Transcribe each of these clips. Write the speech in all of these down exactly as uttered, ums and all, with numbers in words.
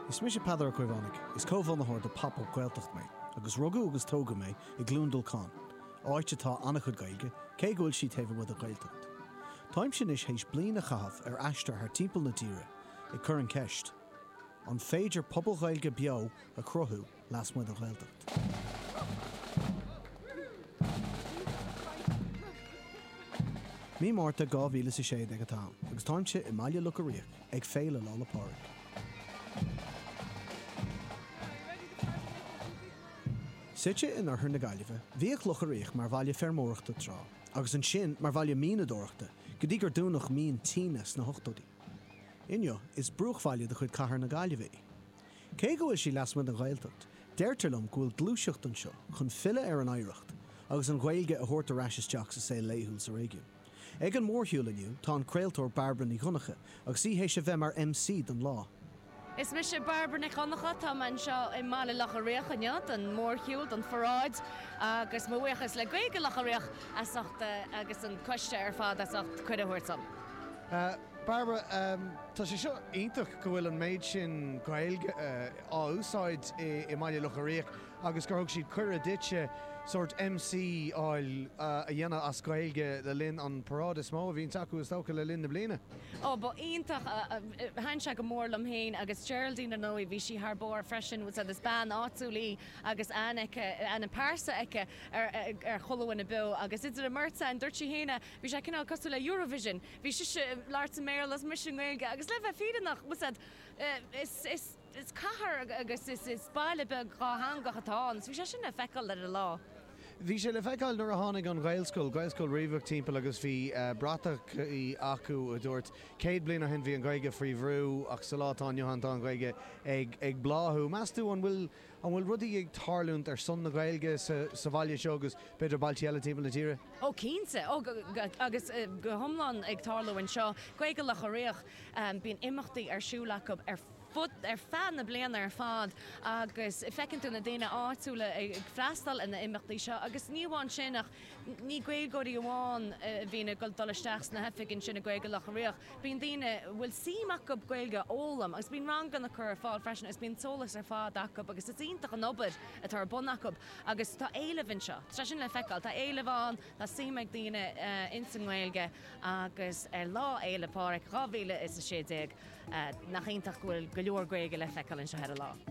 Is mis sé padar chuimhánnig, is cóhhannathir de papa gaeltacht mé, agus rugú agus tóga mé i glúndul cá. Áite tá annach chud gailge, cé ghfuil si taobh bud a gaeltacht. Táim sin is hééis bliana chahabh ar aistar haar timpeall na tíre, i chur an ceist. An féidir pobl gailge beo a crothú las muid a gaeltacht. Mí márta gá bhíle sa séad ag atá, agus táimse i maiile lu a riach ag féile lá lepáric. Site in ar na gaiileh, bhíoh luch a riach mar bhaile fermóireachta trá, agus an sin mar bhaile mína dóireachta, go dtí gur dúnach mín tínas na hochtodí. Inne is brúchhaile de chud cahar na gaiileh. Cé go bhfuil sí lasmuid an gailtacht, deirtarlumm go bhfuil glúiseacht an seo chun fille ar an éireacht, agus an ghailge a thuirt a ráisisteach sa sé léithúil sa réigiún. Ag an mórthiúlaniu tá an creaaltóir Barbara ní Chonacha, agus sí hééis sé bheith mar M C don lá. Is mis sé Barbara ní Chonacha tá man seo i mála lech a réach aniad an mórthiúil don forráid agus mhuichas le gaige lech a réach agus an coiste ar fád as chuide thuirtam. Barbara, um, tá sé seo ionach go bhfuil an méid sin gailge á úsáid i maiile lech a réach agus gur thug siad cur a ditse sort M C áil a dhéanana as gailge le linn an parád is mó, bhíon taú is tócha le linn na bliana. Ó, ba ionach hain se go mór lom héin agus Geraldine an nóí bhí si haar bór freisin was a is ban áúlí agus anna pása aice ar choú na bu agus idir a mrta an dúirt si héine bhí sé cinál cosú le Eurovision, bhí si láir sa méir las mission gailge agus le bheith fiidirnach was is is Is cahar agus is baile be gá hangach atá, so bhí sé sin a feicáil le a lá. Bhí sé le feicáil nuair a tháinig an Gaelscoil, Gaelscoil Ríomhach timpeall agus bhí bratach í acu a dúirt céad bliana hen bhí an gaige fríomhrú ach sa lá tá Johan tá an gaige ag ag bláthú. Measú an bhfuil an bhfuil rudaí ag tarlúnt ar son na gailge sa bhaile seo agus beidir bailtí eile timpeall na tíre? Ó cínsa, ó agus go thomláin ag tarlú an seo, gaige lech a réach bíon imachtaí ar siúlachab ar fud ar fan na bliana ar fád agus fecinn tú na daine áitiúla ag freastal in na imachtaí seo agus níháin sin ach ní gailgóirí amháin bhína go dolisteach na heficinn sin na gaige lech a réach. Bíon daine bhfuil síach go gailge ólam agus bíon rangan na chur ar fád freisin, is bíon solas ar fád acu agus is ionach an obair atá ar bun acu agus tá éilehinn seo. Tá sin le feiceáil, tá éilehán, tá símeag daine insan gailge agus ar lá éilepáric rábhíle is a sédéag nach ionach bhfuil leor gaige le feiceáil se head a lá.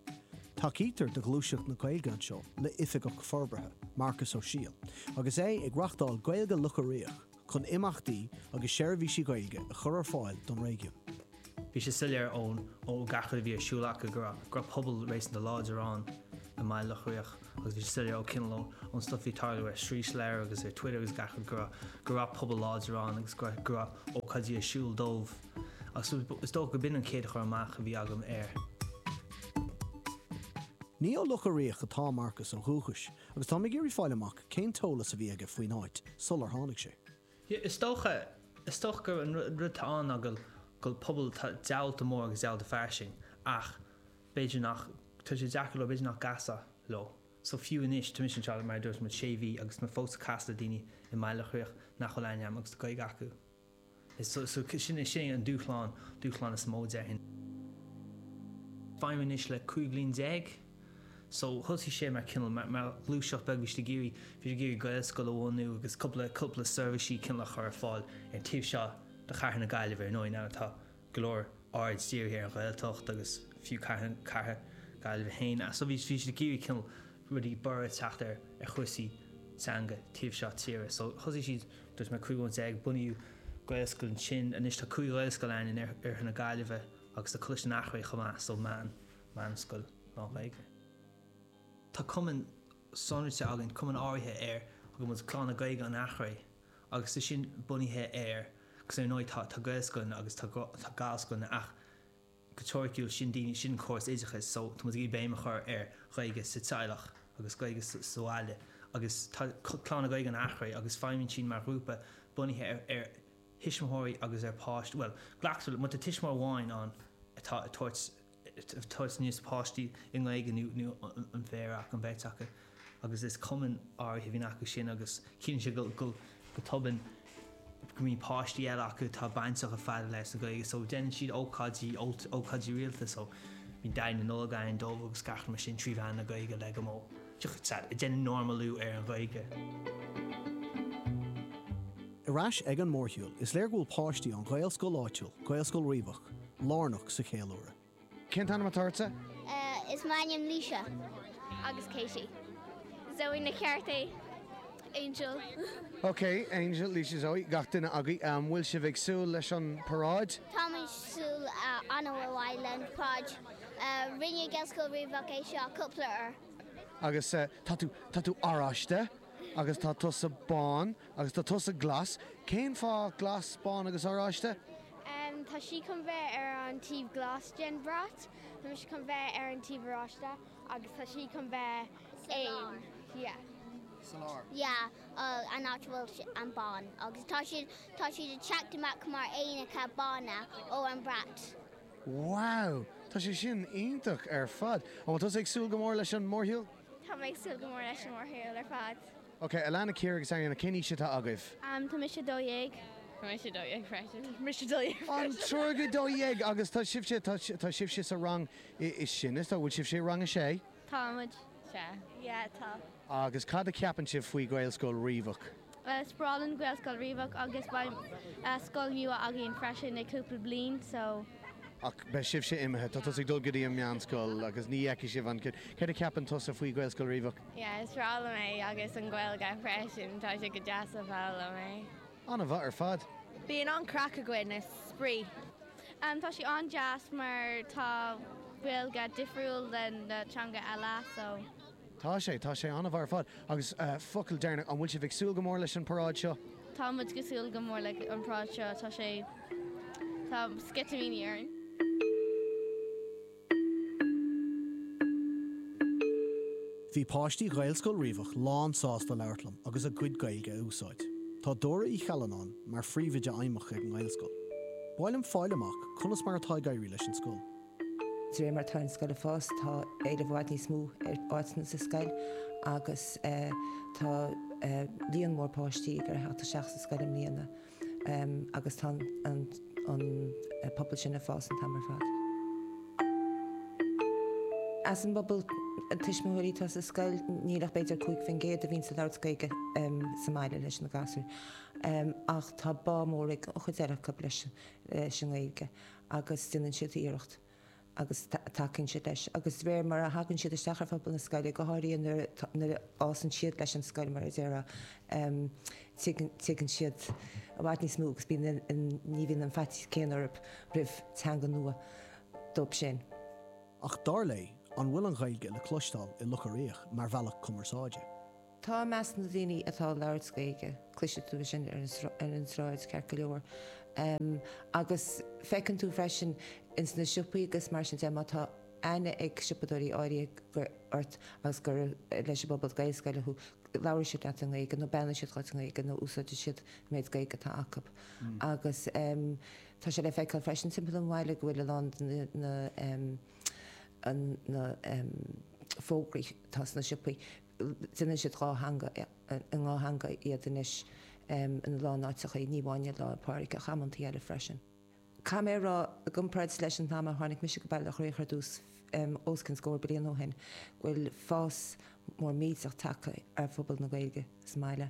Tá ítar de glúiseacht na gailge anseo le ifigach forbrethe, Marcus O'Shiel, agus é ag reachtáil gailge luch a riach chun imachtaí agus seirbhísí gailge a chur ar fáil don réigiún. Bhí sé silear ón ó gachar bhí siúlacha gur gur pobl rééis na láid arán a maiile lech a riach agus bhí silear ó cinló ón stuff hí tarlú ar srís léir agus ar Twitter agus gachar gur gur pobl láid arán agus gur ó cadí a siúl dómh. Agus is dó go bin an céad chuir amach a bhí agam air. Ní ó luch a riach atá Marcus an chúchas, agus tá mé géirí fáil amach cén tólas a bhí aige faoin áit, sular tháinig sé. Is tócha is tócha gur an rudtáin agil go pobl dealta mór agus dealta fearsing ach beidir nach tu sé deacail ó beidir nach gasa lo. So fiú inis tu mission seáil mar dúirt mar séhí agus mar fós casta daoine i maiile chuoch nach choláineam agus gaig acu. So so sin is sin an dúchláán dúchláán is mó de hin. Fáim inis le cúig blin déag, so thusí sé mar cinál mar glúiseach beag bhí géirí bhí géirí Gaelscoil ónú agus coppla coppla serviceí cinlach ar fáil ar tíobh seo de chartha na gaileh ar nóí ná tá glór áid tíir ar an Gaeltacht agus fiú cartha gaileh héin. So bhí bhí géirí cinál rudí bur teachta ar chusaí teanga tíobh seo tíire. So thusí siad dúirt mar cúig déag buníú Gaelscoil sin and is tá cúig Gaelscoil ain ar na gaileh agus tá cluis nachraí chumá so man manscoil ná bhaige. Tá cuman sonirte agan cuman áirithe air agus mu chlána gaige an nachraí agus is sin bunithe air agus ar nóid tá Gaelscoil agus tá Gaelscoil ach go teirciúil sin daoine sin córas éidechas so tá mu í béime chur ar gaige sa teilech agus gaige sáile agus tá chlána gaige an nachraí agus feiminn sin mar grúpa bunithe ar hismóirí agus ar páist, well, ghlachtal mu a tismór bháin an atá tuairt níos páistí in gaige nu an bhéach an bhéiteacha agus is cuman áirithe bhín acu sin agus cíann sé go go tubann go mí páistí eile acu tá baintach a fearr leis a gaige, so déanann siad ócádí ócádí rialta so Bhín dain an nógáin dómh agus gach mar sin trí bhean na gaige le go mó. Tucht sad, i dénne normalú ar an gaige. Irais ag an mórthúil is léir gúil páistí an Gaelscoil áitiúil, Gaelscoil Ríomhach, Lárnach sa chéalúra. Cint anna matárta? Uh, is maiam Lísa. Agus Katie. Zoe na Cearta. Angel. OK, Angel, Lísa Zoe, gach duine agaí um, bhfuil si bheith súil leis an paráid? Thomas Sul uh, Anna Island Proj. Uh, Rinne Gaelscoil Ríomhach é seo coupla ar. Agus uh, tá tú áráiste, agus tá tusa bán, agus tá tusa glas. Cén fá glas, bán agus áráiste? Um, tá si chun bheith ar an tíb glas gen brat, tá si chun bheith ar an tíb aráiste, agus tá si chun bheith aim. Yeah. Salar. Yeah, uh, an áitiúil an bán. Agus tá si tá si de teachtamach mar aine ca bána ó an brat. Wow! Tá sé sin ionach ar fad. Ó tá ag súil go mór leis an mórthúil? Tá méid sul go mór leis an mórthúil ar fad. OK, Alana Ciar agus na cinní si tá agah. Um, tá mis sé dóhéag. Mis sé dóag freisin. Mis sé dóag. An troga dóhéag agus tá sibse tá sibse sa rang is sin, is tá bhfuil sib sé rang a sé? Támuid. Se. Yeah, tá. Agus cad a ceapan sib faoi Gaelscoil Ríomhach. Uh, Sprálan Gaelscoil Ríomhach agus ba uh, scoil miúa agén freisin ag cúpla blin, so... Ach be sib sé imethe, tá ag dul godaí an meánscoil agus ní eici sib an cid. Cad a ceapan tosa faoi Gaelscoil Ríomhach? Yeah, is rála mé agus an ghilga freisin tá sé go deas a bhela mé. Anna bhat ar fad. Bíon an crack a gcuin is sprí. Um, tá si an jazz mar tá ghilga difriúil den na teanga eile, so... Tá sé, tá sé anna bhar fad. Agus uh, focail dearna an bhfuil si bheith súil go mór leis an paráid seo? Támuid go súil go mór le an práid seo, tá sé... Tá scitamíní airn. Bhí páistí Gaelscoil Ríomhach lán sásta leirtlam agus a gcuid gailge úsáid. Tá dóra í chealanáin mar phríomhaide aimimech ag an Gaelscoil. Báilm fáileach chunas mar atá gairí leis an scoil. Ré mar tá scoil fás tá éidir bhhaid ní smú ar áitna sa scoil agus tá líon mór páistí gur hatá seach sa scoil am líana agus tá an pobl sin a fás an tamar fad. As an bobbal tuismúirí tá sa scoil nílach beidir chuig fin géad a bhín sa láircaige sa maiile leis na gasú. Ach tá bá mórigh ó chud éireach leis sin gaige agus duine siad íirecht. agus takeinn siad leis. Agus bhéir mar a hagann siad isteachar fphobal na scoile go háiríon nar ásan siad leis an scoil mar is éire tuigann siad a bhaid níos mú agus bíon ní bhíonn an fetí céanarb rih teanga nua dób sin. Ach dar lei an bhfuil an ghailge le clostal i lucharíoch mar bhealach cumarsáide. Tá meas na daoine atá leircaige cluise tú sin ar an sráid cear go leor. Agus fecinn tú freisin ins na siúpaí agus mar sin téma tá aine ag siúpadóirí áirí ort agus gur leis bobbal gailscoile chu leir siad le an gaige nó benna siad chu an gaige nó úsáide siad méid gaige tá acap. Agus tá sé le feiceil freisin timp an bhhaile go bhfuil an na fógraí tá na siúpaí duine siad rá hanga an ngá hanga iad inis an lá náiteach ní bhaine lá páric a chamantaí eile freisin. Ca mé rá a gompraid leis an táma tháinig mis go bailach réchar dús ócinn scóir blion ó hen, bhfuil fás mór míach take ar fphobal na gailge smaile.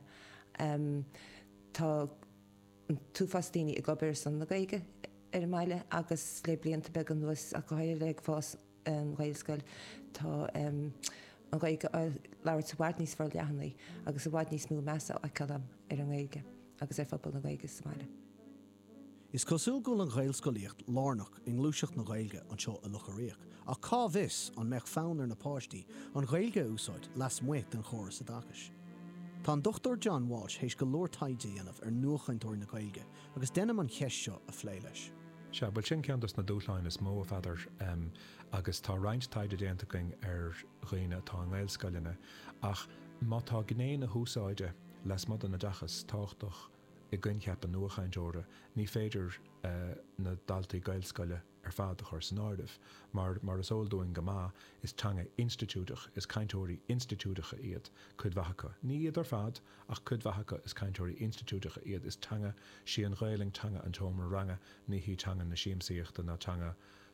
Tá tú fastíine i gobir san na gaige ar meile agus le blianta be an nuas a go háir le fás an gailscoil tá an gaige leir sa bhaid níos fearr lehannaí agus a bhaid níos mú measa a cadam ar an gaige agus ar fphobal na gaige smaile. Is cosúil go an Gaelscoilíocht Lárnach in glúiseacht na gailge an seo a lucharíoch, a cá bhis an meach fánar na páistí an gailge úsáid las muit an chóras a dachas. Tá an Doctor John Walsh hééis go leor taidí anamh ar nuachaintóir na gailge agus denam an cheis seo a phlé leis. Se bhfuil sin ceantas na dúsláin is mó a feidir agus tá roinnt taide déantaing ar roioine tá an Gaelscoiline ach má tá gné na húsáide les mod an na dachas táchtach i gcuincheap an nuachaintóire ní féidir na daltaí Gaelscoile ar fad a chur san áireamh, mar mar is óildúin go má is teanga institúteach is caintóirí institúteacha iad chud bhacha. Ní iad ar fad ach chud bhacha is caintóirí institúteacha iad is teanga sí an ghaeling teanga an tómar ranga ní hí teanga na siamsaíochta na teanga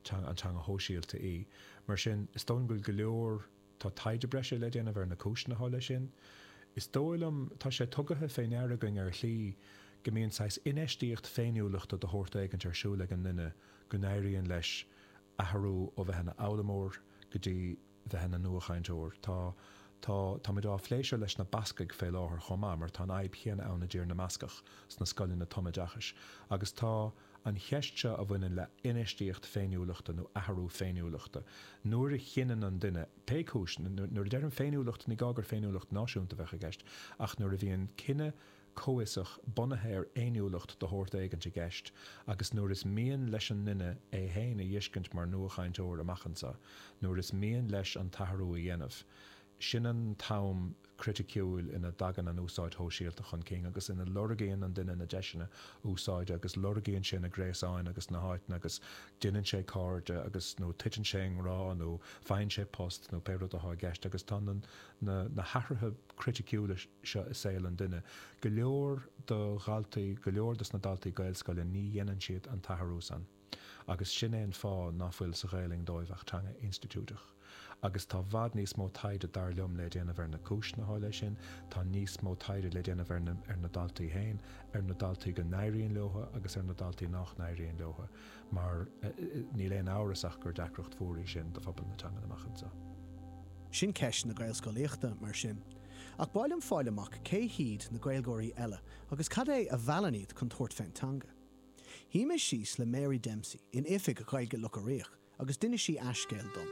antanga hóisialta í. Mar sin is dóin goil go leor tá taide breise le déanamh ar na cúisna hála sin. Is dóilm tá sé tugathe féin airagaing ar chlí gomíonn sais inéistíocht féiniúlaachta do chóirta éigeant arsúla an nine go néiríonn leis athrú ó bheit hena álamór go dtí bheit hena nuachainteoir. Tá Tá tá mé dá phléisir leis na bascaigh fé láthair chomá mar tá aib chéana anna dtíar na mascach sna scoilín na tomadeachas. Agus tá an cheiste a bhainein le inéistíocht féiniúlaachta nó athrú féiniúlaachta. Nuair a chinan an duine pécúis, nuair d an féiniúlacht ní gágur féiniúlacht náisiúnta bheith a gceist, ach nuair a bhíon cinenne cóisach bunathe ar éiniúlacht do chóirta éigeant a gceist, agus nuair is míon leis an nine é héin a dhiiscint mar nuachainteoir amachchansa, nuair is míon leis an tathrú a dhéanamh. Sin an tam criticúil ina dagan an úsáid hóisialta chun cé agus ina lorgéon an duine na deisina úsáid agus lorgéon sin a gréasáin agus na háitna agus duan sé cáirde agus nó titan sé rá nó féin sé post nó péad a gceist agus tá na na hathartha criticúla se is éil an duine. Go leor do ghaaltaí go leor dus na daltaí gailscoile ní dhéanann siad an tatharú san. Agus sin éon fá náfuil sa réiling dóibhachtanga institúteach. Agus tá bhd níos mó taide dar leom le déanamh ar na cúis na hála sin, tá níos mó taide le déanamh ar na daltaí héin, ar na daltaí go néiríonn leotha agus ar na daltaí nach néiríonn leotha, mar ní léon áirasach gur deacrocht fuaí sin do phobal natanga amachchansa. Sin ceis na gailscoileachta mar sin. Ach bailm fáileach cé híd na gailgóirí eile agus cad é a bhealaníd chun tuairt féintanga. Hí mé síos le Mary Dempsey in ifig a gailge lucha riach agus duine sí aiscéal dom.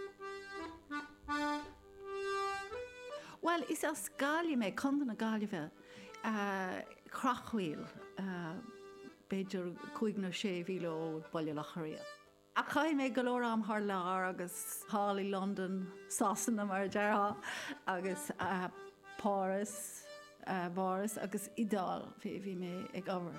Well, is as gáile mé condan na gáileh crachhuiil beidir chuig nó sé bhíle ó baile lecharia. A chaim mé golóir am th lear agus hálaí London sásanna mar deartha agus Páras, Báras agus Idal bhí bhí mé ag ábhar.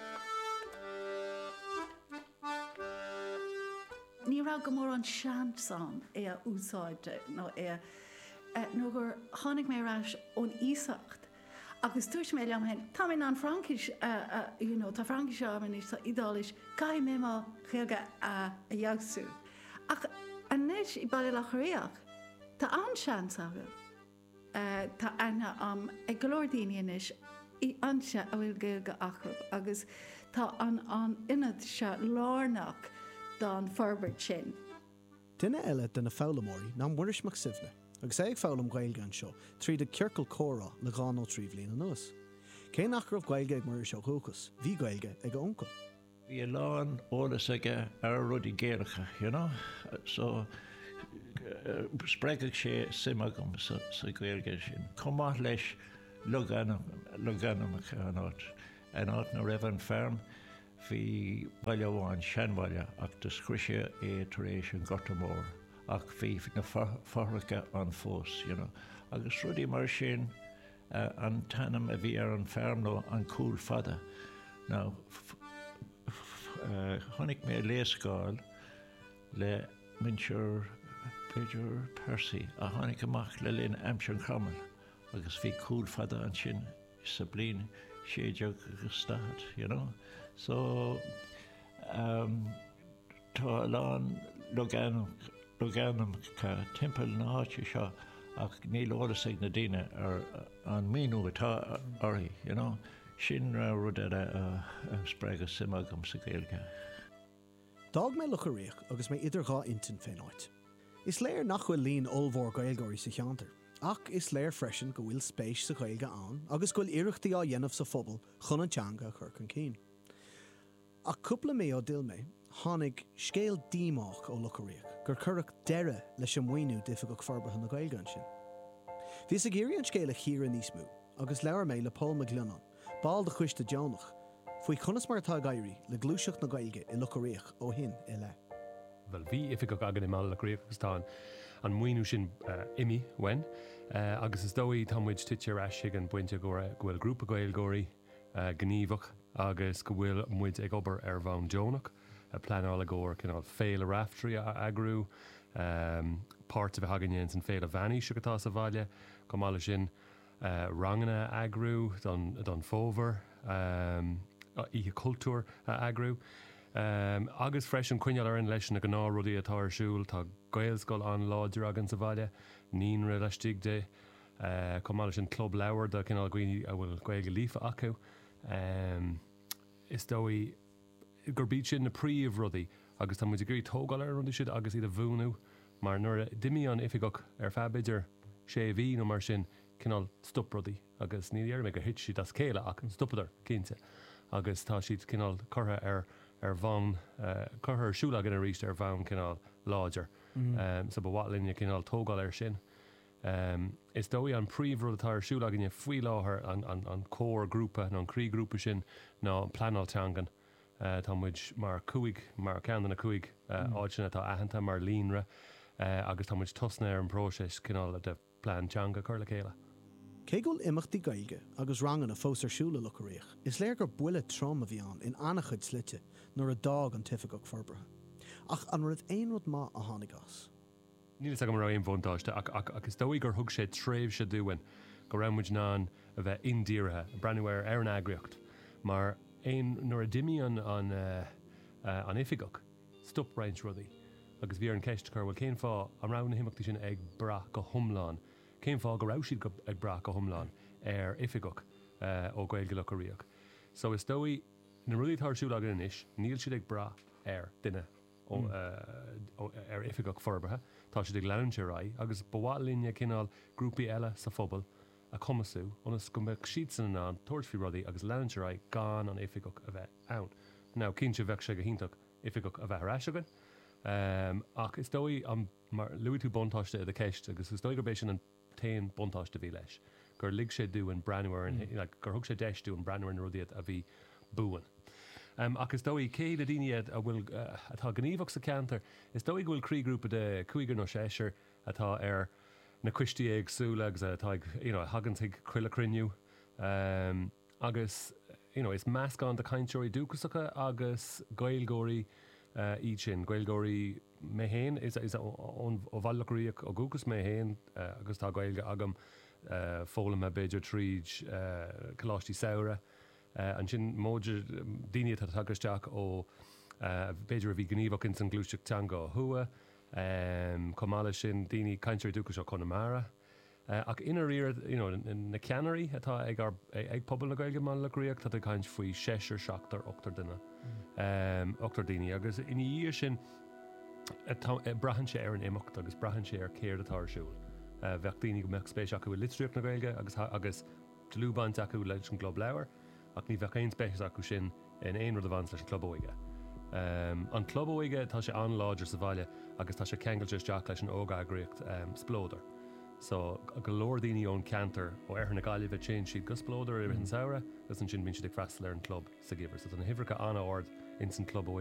Ní ra go mór an seant san é a úsáide nó é nó gur tháinig mé ráis ón ísacht. Agus tuairt mé leam hen, tá mé an Frankis tá Frankis áman is tá idális cai mé má chéalga a dheagsú. Ach anéis i baile lecharéach, tá an seant agad. Tá aine am ag golóir daoine í anse a bhfuil géalga acu agus tá an an inad se lárnach don Ferbert sin. Duine eile den na fálamóí ná muiris mac sibhne, agus é ag fálam gailge an seo tríd a ceircail córa le gán ó tríomh lína nuas. Cé nach raibh gailge ag mar seo chuchas, bhí gailge ag óncail. Bhí lán ólas aige ar rudí géalacha, you know? So spreigh sé simagam sa gailge sin. Comá leis luganam an áit. An áit na raibh an ferm, hí baile bháin seanbaile ach do scriise é taréis an gotamór ach bhí na forracha an fós, you know. Agus rudí mar sin uh, an tanam a bhí ar an ferm nó an cúl fada. Now, uh, chonig mé léascáil le minseir Peter Percy a chonig amach le linn Amsean Cromwell agus bhí cúl fada an sin sa blin séideag agus stad, you know. So, um, tá lán loganam, loganam ca timpeall na háite seo ach níl ólas ag na daoine ar an míú atá orthaí, you know. Sin ra rud a spreagadh simagam sa gailge. Dag mé lucha riach agus mé idir gá intin féin áit. Is léir nach bhfuil líon olmhór gailgóirí sa cheantar, ach is léir freisin go bhfuil spéis sa gailge an agus go bhfuil iireachtaí á dhéanamh sa phobal chun an teanga chuir an cín. Ach cúpla mé ó dil mé, tháinig scéal díomach ó lucha riach gur curach deire leis an mhaoinú difigach forbartha na gailge an sin. Bhí sa géirí an scéal a chiar níos mú, agus leabhar mé le Paul McGlennon, báil de chuiste Johnach, faoi chunas martá gairí le glúiseach na gailge i lucha riach ó hin i le. Well, bhí ifigach agan i mála le riach agus tá an mhaoinú sin imi wen, agus is dóí támuid tiitear eisig an buinte go bhfuil grúpa gailgóirí gníomhach agus go bhfuil muid ag obair ar bhain Johnach, a pleanála góir cinál féil a raftrí agrú, páirt a bheith hagan san féil a bhaní sugatá sa bhaile, go mála sin rangana agrú don fómhar, í cultúr agrú, Um, agus freisin cuineal ar an leis na gná rudí atá arsúil tá gailscoil an láidir agan sa bhaile, níon ri leistigh de uh, cumáile sin club leabhar de cinál gcuoine a bhfuil gaige lífa acu. Um, is dói gur bíd sin na príomh rudaí agus tá muidir gurí tógáil ar rudí siad agus iad a bhúnú, mar nuair dimí an ifigach ar febidir sé bhí nó mar sin cinál stop rudaí agus ní dhear me go hit siad as céile ach an stoppadar cinnte agus tá siad cinál chutha ar ar bhain chuthir siúla gan a ríist ar bhain cinál láidir sa bhhatlíne cinál tógáil ar sin. Um, is dói an príomhrúd atá arsúla gine faoi láthair an, an, an cór grúpa nó an crí grúpa sin ná an planálteangan uh, tá muid mar cuaig mar cean na cuaig uh, mm. áid sin atá aitheanta mar línra uh, agus tá muid tosna ar an próses cinál de plánteanga chuir le chéile. Cé gúil imachtaí gailge agus rangan a fós arsúla le réich, is léir gur buile trom a bhí an in annachchuid slite nuair a dág an tifigach forbrethe. Ach an rud éon rud má a tháinig as. Níl a go mar raon bhuntáiste ach agus dóigh gur thug sé tréimh se dúin go raibh ná a bheith indíirithe brenuir ar an agriocht, mar éon nuair a dimí an an, uh, uh, an ifigach stop range rudaí agus bhí ar an ceist chu bhfuil céim fá an rán na himachtaí sin ag bra go thomláin. Céim fá go raibh siad ag bra go thomláin ar ifigach uh, ó gailge le choíoch. So is dói na rudí tarsúla agan inis, níl siad ag bra ar duine ó mm. uh, ar ifigach forbethe, tá siad ag leanse ra agus bhhatlíne cinál grúpaí eile sa phobal a cumasú ónas go mbeidh siad san an tuairsfií rudaí agus leanse ra gan an ifigach a bheith ann. Ná cinse bheith sé go hintach ifigach a bheith reis agan. Um, ach is dói an mar luú tú bontáiste a ceist agus is dói gur bééis sin an tain bontáiste bhí leis. Gur lig sé dú an brenuir mm. like, gur thug sé deisú an brenuir an rudiad a bhí búan. Um, agus dói céad a daine a bhfuil uh, atá gníomhach sa cantar, is dói bhfuil crígrúpa de cuigar nó séisiir atá ar na cuistí ag súla agus atá you know, hagantaigh chuile criniú. Um, agus you know, is meascán de cainteoirí dúchasacha agus gailgóirí uh, iad sin, gailgóirí mé héin is is ón bhhailachríoch ó gúchas mé héin uh, agus tá gailge agam uh, fólam a beidir tríd uh, coláistí saora. Uh, an sin móidir daine tá tugasteach ó uh, beidir a bhí gníomhach in san glúisteach teanga thua, um, comála sin daoine cainteoirí dúchas ó Connemara. Uh, ach inar riad you know, na ceannarí atá ag, ar, ag pobl na gailge má le gríoch tá caint faoi séisiir seachtar ochtar duine um, ochtar daoine agus ina dhíir sin brahan sé ar an imimecht agus brahan sé ar céir atá arsúil. Uh, bheith daoine go meach spéis acu bhfuil litríocht na gailge agus, agus tlúbáint acu leis an glob leabhar ach ní bheith éon spéis acu sin in éon rud a bhaint leis an club óige. Um, an club óige tá sé an láidir sa bhaile agus tá sé ceangail teach leis an óga agriocht um, splódar. So go leor daoine ón cantar ó ar na gaiileh sin siad go splódar ar an saora, gus an sin bíonn siad ag freistal ar an club sa gibhir. So an hifricha anna ord in san club óige.